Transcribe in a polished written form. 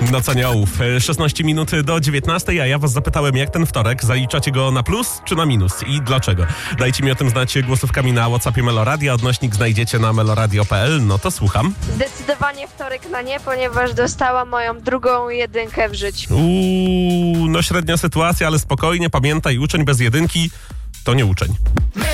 Noc Aniołów. 16 minut do 19, a ja was zapytałem, jak ten wtorek? Zaliczacie go na plus czy na minus? I dlaczego? Dajcie mi o tym znać głosówkami na WhatsAppie Meloradia. Odnośnik znajdziecie na meloradio.pl. No to słucham. Zdecydowanie wtorek na nie, ponieważ dostałam moją drugą jedynkę w życiu. No średnia sytuacja, ale spokojnie, pamiętaj, uczeń bez jedynki to nie uczeń.